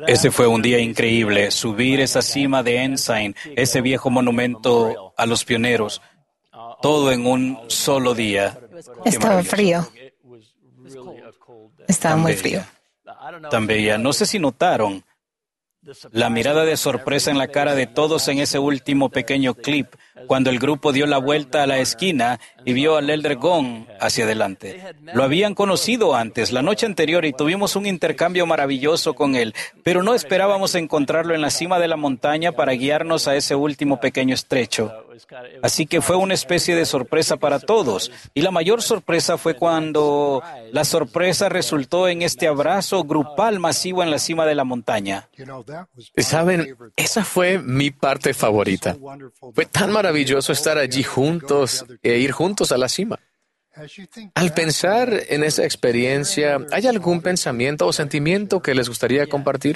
Ese fue un día increíble, subir esa cima de Ensign, ese viejo monumento a los pioneros, todo en un solo día. Qué Estaba maravilloso. frío. Estaba Tan muy frío. bella, tan bella. No sé si notaron la mirada de sorpresa en la cara de todos en ese último pequeño clip, cuando el grupo dio la vuelta a la esquina y vio al Elder Gong hacia adelante. Lo habían conocido antes, la noche anterior, y tuvimos un intercambio maravilloso con él, pero no esperábamos encontrarlo en la cima de la montaña para guiarnos a ese último pequeño estrecho. Así que fue una especie de sorpresa para todos. Y la mayor sorpresa fue cuando la sorpresa resultó en este abrazo grupal masivo en la cima de la montaña. Saben, esa fue mi parte favorita. Fue tan maravilloso estar allí juntos e ir juntos a la cima. Al pensar en esa experiencia, ¿hay algún pensamiento o sentimiento que les gustaría compartir?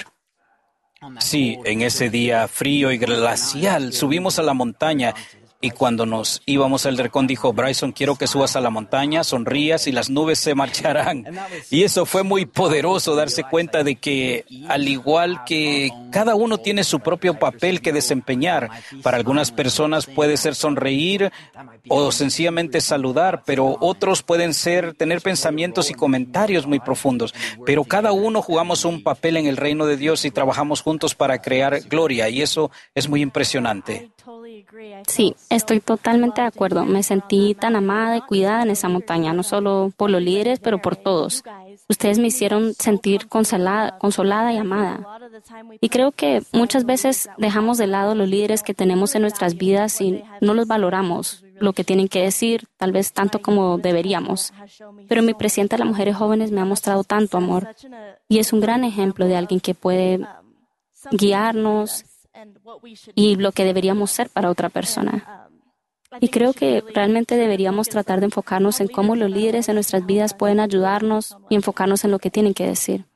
Sí, en ese día frío y glacial subimos a la montaña y cuando nos íbamos, el Elder dijo: Bryson, quiero que subas a la montaña, sonrías y las nubes se marcharán. Y eso fue muy poderoso, darse cuenta de que, al igual que cada uno tiene su propio papel que desempeñar, para algunas personas puede ser sonreír o sencillamente saludar, pero otros pueden tener pensamientos y comentarios muy profundos. Pero cada uno jugamos un papel en el reino de Dios y trabajamos juntos para crear gloria, y eso es muy impresionante. Sí, estoy totalmente de acuerdo. Me sentí tan amada y cuidada en esa montaña, no solo por los líderes, pero por todos. Ustedes me hicieron sentir consolada y amada. Y creo que muchas veces dejamos de lado los líderes que tenemos en nuestras vidas y no los valoramos, lo que tienen que decir, tal vez tanto como deberíamos. Pero mi presidenta de las mujeres jóvenes me ha mostrado tanto amor y es un gran ejemplo de alguien que puede guiarnos y lo que deberíamos ser para otra persona. Y creo que realmente deberíamos tratar de enfocarnos en cómo los líderes en nuestras vidas pueden ayudarnos y enfocarnos en lo que tienen que decir.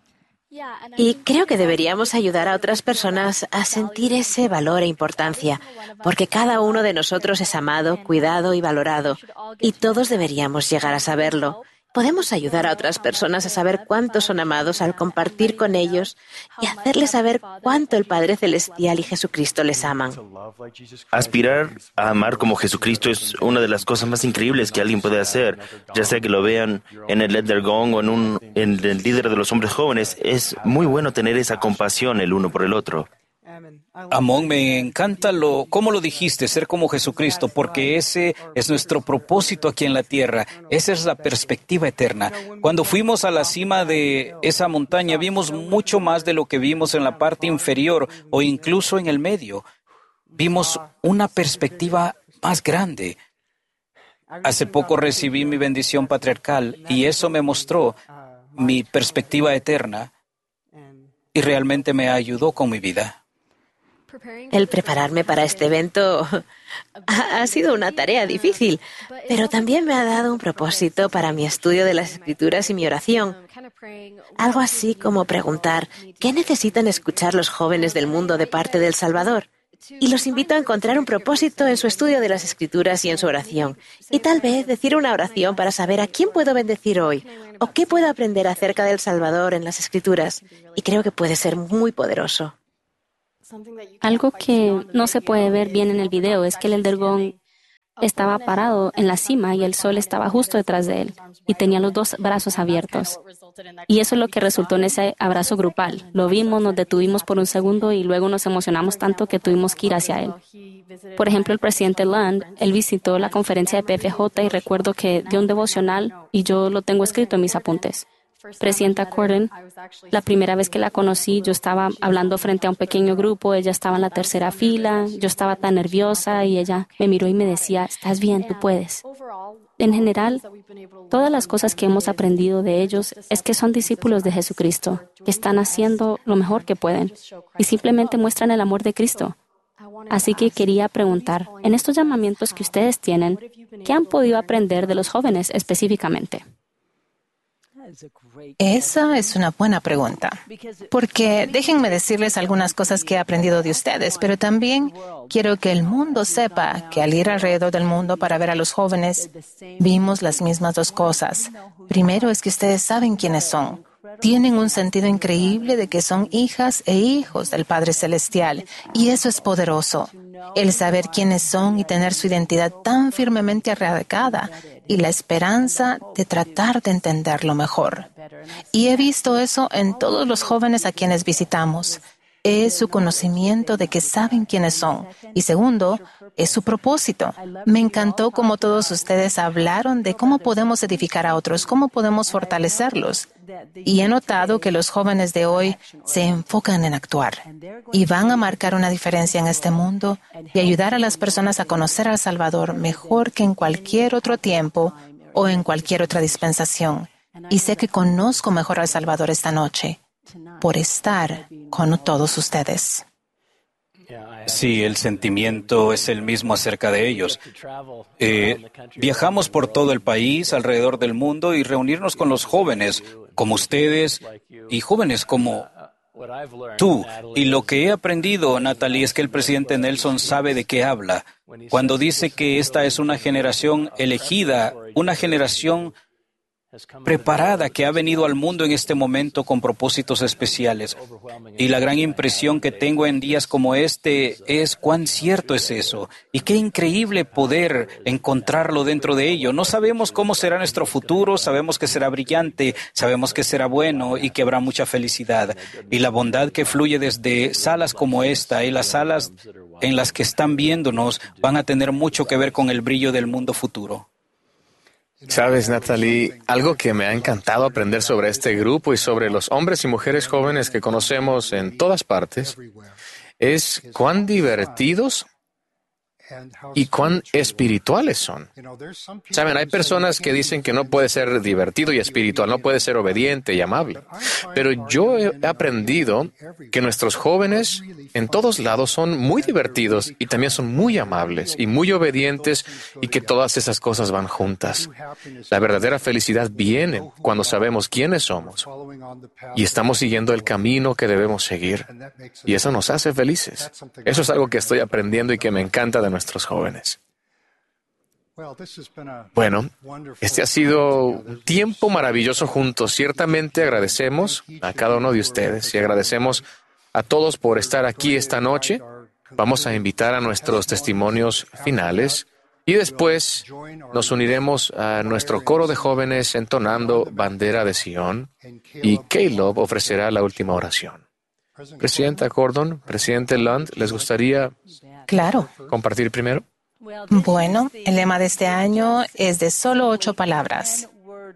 Y creo que deberíamos ayudar a otras personas a sentir ese valor e importancia, porque cada uno de nosotros es amado, cuidado y valorado, y todos deberíamos llegar a saberlo. Podemos ayudar a otras personas a saber cuánto son amados al compartir con ellos y hacerles saber cuánto el Padre Celestial y Jesucristo les aman. Aspirar a amar como Jesucristo es una de las cosas más increíbles que alguien puede hacer, ya sea que lo vean en el Elder Gong o en el líder de los hombres jóvenes. Es muy bueno tener esa compasión el uno por el otro. Amón, me encanta cómo lo dijiste, ser como Jesucristo, porque ese es nuestro propósito aquí en la tierra. Esa es la perspectiva eterna. Cuando fuimos a la cima de esa montaña, vimos mucho más de lo que vimos en la parte inferior o incluso en el medio. Vimos una perspectiva más grande. Hace poco recibí mi bendición patriarcal y eso me mostró mi perspectiva eterna y realmente me ayudó con mi vida. El prepararme para este evento ha sido una tarea difícil, pero también me ha dado un propósito para mi estudio de las Escrituras y mi oración. Algo así como preguntar, ¿qué necesitan escuchar los jóvenes del mundo de parte del Salvador? Y los invito a encontrar un propósito en su estudio de las Escrituras y en su oración. Y tal vez decir una oración para saber a quién puedo bendecir hoy o qué puedo aprender acerca del Salvador en las Escrituras. Y creo que puede ser muy poderoso. Algo que no se puede ver bien en el video es que el Elder Gong estaba parado en la cima y el sol estaba justo detrás de él y tenía los dos brazos abiertos. Y eso es lo que resultó en ese abrazo grupal. Lo vimos, nos detuvimos por un segundo y luego nos emocionamos tanto que tuvimos que ir hacia él. Por ejemplo, el presidente Land, él visitó la conferencia de PFJ y recuerdo que dio un devocional y yo lo tengo escrito en mis apuntes. Presidenta Corden, la primera vez que la conocí, yo estaba hablando frente a un pequeño grupo, ella estaba en la tercera fila, yo estaba tan nerviosa y ella me miró y me decía, estás bien, tú puedes. En general, todas las cosas que hemos aprendido de ellos es que son discípulos de Jesucristo, que están haciendo lo mejor que pueden y simplemente muestran el amor de Cristo. Así que quería preguntar, en estos llamamientos que ustedes tienen, ¿qué han podido aprender de los jóvenes específicamente? Esa es una buena pregunta, porque déjenme decirles algunas cosas que he aprendido de ustedes, pero también quiero que el mundo sepa que al ir alrededor del mundo para ver a los jóvenes, vimos las mismas dos cosas. Primero es que ustedes saben quiénes son. tienen un sentido increíble de que son hijas e hijos del Padre Celestial. Y eso es poderoso. El saber quiénes son y tener su identidad tan firmemente arraigada y la esperanza de tratar de entenderlo mejor. Y he visto eso en todos los jóvenes a quienes visitamos. Es su conocimiento de que saben quiénes son. Y segundo, es su propósito. Me encantó cómo todos ustedes hablaron de cómo podemos edificar a otros, cómo podemos fortalecerlos. Y he notado que los jóvenes de hoy se enfocan en actuar y van a marcar una diferencia en este mundo y ayudar a las personas a conocer al Salvador mejor que en cualquier otro tiempo o en cualquier otra dispensación. Y sé que conozco mejor al Salvador esta noche por estar con todos ustedes. Sí, el sentimiento es el mismo acerca de ellos. Viajamos por todo el país, alrededor del mundo, y reunirnos con los jóvenes, como ustedes, y jóvenes como tú. Y lo que he aprendido, Natalie, es que el presidente Nelson sabe de qué habla. Cuando dice que esta es una generación elegida, una generación preparada que ha venido al mundo en este momento con propósitos especiales. Y la gran impresión que tengo en días como este es cuán cierto es eso. Y qué increíble poder encontrarlo dentro de ello. No sabemos cómo será nuestro futuro, sabemos que será brillante, sabemos que será bueno y que habrá mucha felicidad. Y la bondad que fluye desde salas como esta y las salas en las que están viéndonos van a tener mucho que ver con el brillo del mundo futuro. Sabes, Natalie, algo que me ha encantado aprender sobre este grupo y sobre los hombres y mujeres jóvenes que conocemos en todas partes es cuán divertidos y cuán espirituales son. Saben, hay personas que dicen que no puede ser divertido y espiritual, no puede ser obediente y amable. Pero yo he aprendido que nuestros jóvenes en todos lados son muy divertidos y también son muy amables y muy obedientes, y que todas esas cosas van juntas. La verdadera felicidad viene cuando sabemos quiénes somos y estamos siguiendo el camino que debemos seguir. Y eso nos hace felices. Eso es algo que estoy aprendiendo y que me encanta de nuestros jóvenes. Bueno, este ha sido un tiempo maravilloso juntos. Ciertamente agradecemos a cada uno de ustedes y agradecemos a todos por estar aquí esta noche. Vamos a invitar a nuestros testimonios finales y después nos uniremos a nuestro coro de jóvenes entonando Bandera de Sion, y Caleb ofrecerá la última oración. Presidenta Gordon, Presidente Lund, ¿les gustaría compartir primero? Bueno, el lema de este año es de solo 8 palabras.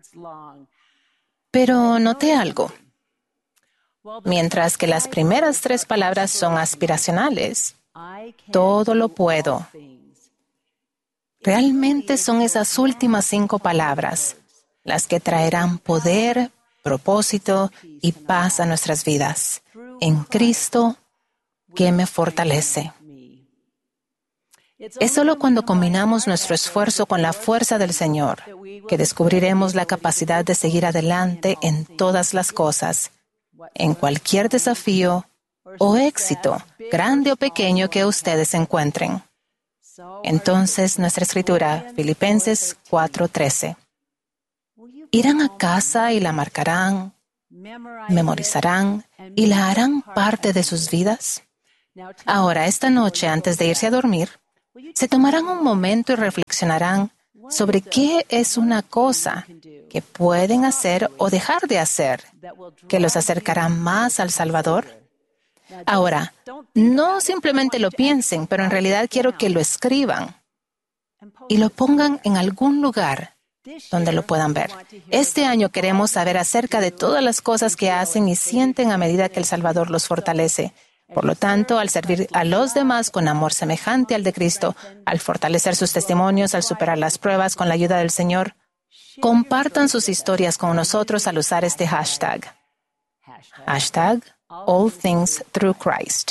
Pero noté algo. Mientras que las primeras 3 palabras son aspiracionales, todo lo puedo. Realmente son esas últimas 5 palabras las que traerán poder, propósito y paz a nuestras vidas. En Cristo, que me fortalece. Es solo cuando combinamos nuestro esfuerzo con la fuerza del Señor que descubriremos la capacidad de seguir adelante en todas las cosas, en cualquier desafío o éxito, grande o pequeño, que ustedes encuentren. Entonces, nuestra escritura, Filipenses 4:13. Irán a casa y la marcarán, memorizarán y la harán parte de sus vidas. Ahora, esta noche, antes de irse a dormir, se tomarán un momento y reflexionarán sobre qué es una cosa que pueden hacer o dejar de hacer que los acercará más al Salvador. Ahora, no simplemente lo piensen, pero en realidad quiero que lo escriban y lo pongan en algún lugar donde lo puedan ver. Este año queremos saber acerca de todas las cosas que hacen y sienten a medida que el Salvador los fortalece. Por lo tanto, al servir a los demás con amor semejante al de Cristo, al fortalecer sus testimonios, al superar las pruebas con la ayuda del Señor, compartan sus historias con nosotros al usar este hashtag. Hashtag All Things Through Christ.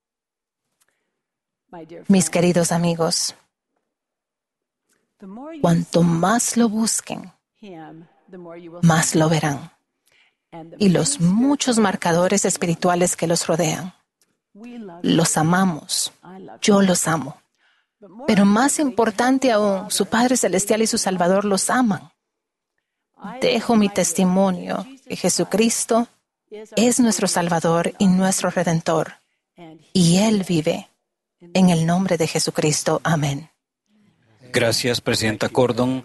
Mis queridos amigos, cuanto más lo busquen, más lo verán. Y los muchos marcadores espirituales que los rodean. Los amamos. Yo los amo. Pero más importante aún, su Padre Celestial y su Salvador los aman. Dejo mi testimonio que Jesucristo es nuestro Salvador y nuestro Redentor, y Él vive. En el nombre de Jesucristo. Amén. Gracias, Presidenta Cordon,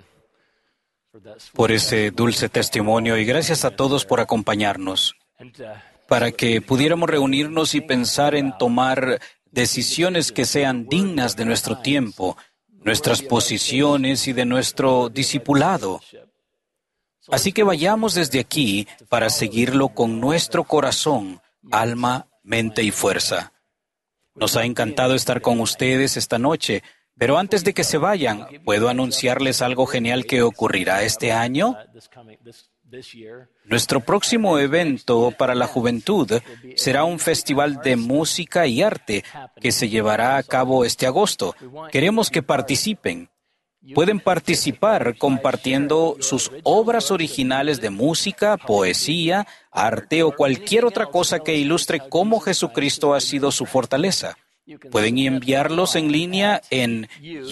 por ese dulce testimonio, y gracias a todos por acompañarnos para que pudiéramos reunirnos y pensar en tomar decisiones que sean dignas de nuestro tiempo, nuestras posiciones y de nuestro discipulado. Así que vayamos desde aquí para seguirlo con nuestro corazón, alma, mente y fuerza. Nos ha encantado estar con ustedes esta noche, pero antes de que se vayan, ¿puedo anunciarles algo genial que ocurrirá este año? Nuestro próximo evento para la juventud será un festival de música y arte que se llevará a cabo este agosto. Queremos que participen. Pueden participar compartiendo sus obras originales de música, poesía, arte o cualquier otra cosa que ilustre cómo Jesucristo ha sido su fortaleza. Pueden enviarlos en línea en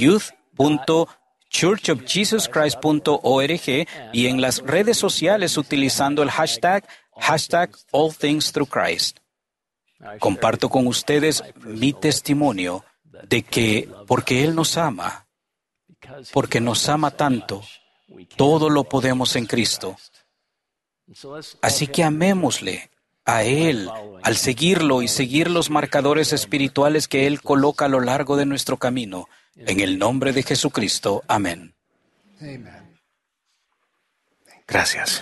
youth.churchofjesuschrist.org y en las redes sociales utilizando el hashtag #AllThingsThroughChrist. Comparto con ustedes mi testimonio de que porque Él nos ama, porque nos ama tanto, todo lo podemos en Cristo. Así que amémosle a Él al seguirlo y seguir los marcadores espirituales que Él coloca a lo largo de nuestro camino. En el nombre de Jesucristo. Amén. Gracias.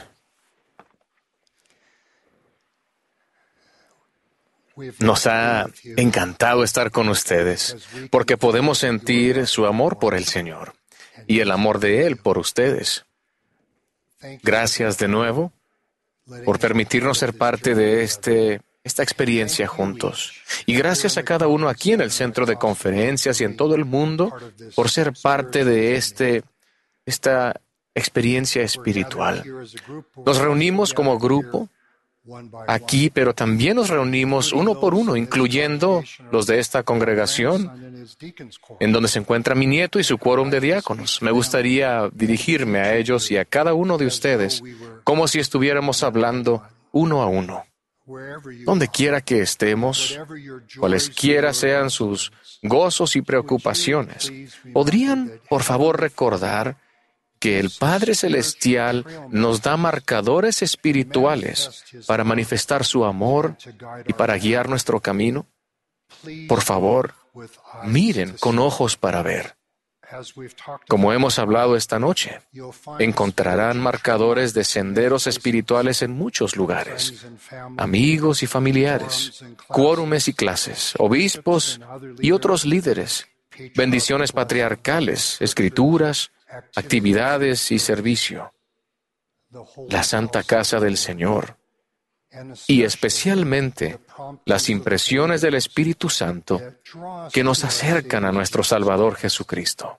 Nos ha encantado estar con ustedes porque podemos sentir su amor por el Señor y el amor de Él por ustedes. Gracias de nuevo por permitirnos ser parte de esta experiencia juntos. Y gracias a cada uno aquí en el centro de conferencias y en todo el mundo por ser parte de esta experiencia espiritual. Nos reunimos como grupo aquí, pero también nos reunimos uno por uno, incluyendo los de esta congregación, en donde se encuentra mi nieto y su quórum de diáconos. Me gustaría dirigirme a ellos y a cada uno de ustedes como si estuviéramos hablando uno a uno. Donde quiera que estemos, cualesquiera sean sus gozos y preocupaciones, ¿podrían, por favor, recordar que el Padre Celestial nos da marcadores espirituales para manifestar su amor y para guiar nuestro camino? Por favor, miren con ojos para ver. Como hemos hablado esta noche, encontrarán marcadores de senderos espirituales en muchos lugares. Amigos y familiares, quórumes y clases, obispos y otros líderes, bendiciones patriarcales, escrituras, actividades y servicio, la Santa Casa del Señor y especialmente las impresiones del Espíritu Santo que nos acercan a nuestro Salvador Jesucristo.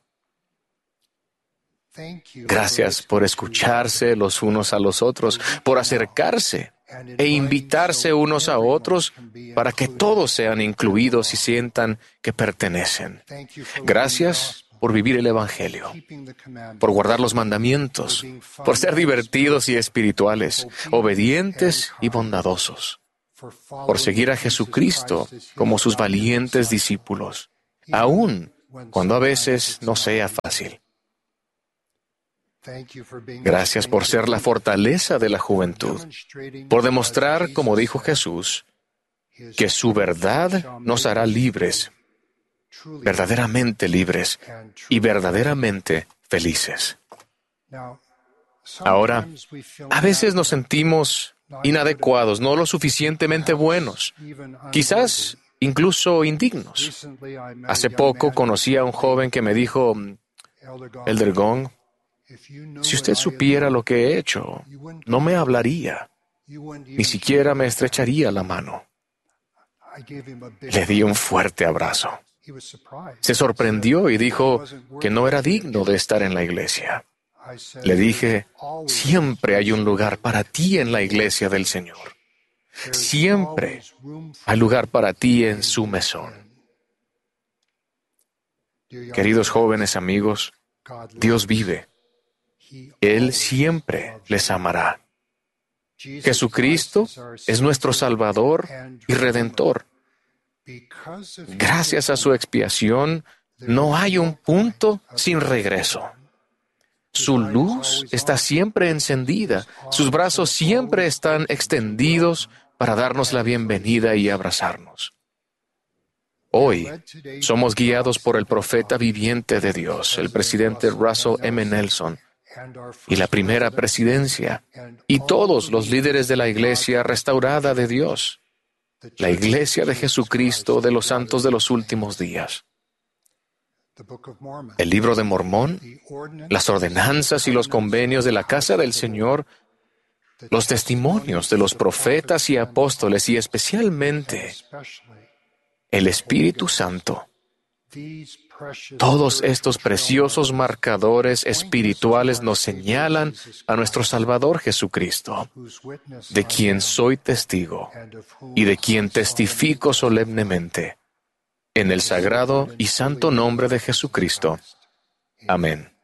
Gracias por escucharse los unos a los otros, por acercarse e invitarse unos a otros para que todos sean incluidos y sientan que pertenecen. Gracias por vivir el Evangelio, por guardar los mandamientos, por ser divertidos y espirituales, obedientes y bondadosos, por seguir a Jesucristo como sus valientes discípulos, aun cuando a veces no sea fácil. Gracias por ser la fortaleza de la juventud, por demostrar, como dijo Jesús, que su verdad nos hará libres, verdaderamente libres y verdaderamente felices. Ahora, a veces nos sentimos inadecuados, no lo suficientemente buenos, quizás incluso indignos. Hace poco conocí a un joven que me dijo, Elder Gong, si usted supiera lo que he hecho, no me hablaría, ni siquiera me estrecharía la mano. Le di un fuerte abrazo. Se sorprendió y dijo que no era digno de estar en la iglesia. Le dije, siempre hay un lugar para ti en la iglesia del Señor. Siempre hay lugar para ti en su mesón. Queridos jóvenes amigos, Dios vive. Él siempre les amará. Jesucristo es nuestro Salvador y Redentor. Gracias a su expiación, no hay un punto sin regreso. Su luz está siempre encendida, sus brazos siempre están extendidos para darnos la bienvenida y abrazarnos. Hoy somos guiados por el profeta viviente de Dios, el presidente Russell M. Nelson, y la primera presidencia, y todos los líderes de la Iglesia restaurada de Dios, la Iglesia de Jesucristo de los santos de los últimos días. El libro de Mormón, las ordenanzas y los convenios de la casa del Señor, los testimonios de los profetas y apóstoles y especialmente el Espíritu Santo. Todos estos preciosos marcadores espirituales nos señalan a nuestro Salvador Jesucristo, de quien soy testigo y de quien testifico solemnemente, en el sagrado y santo nombre de Jesucristo. Amén.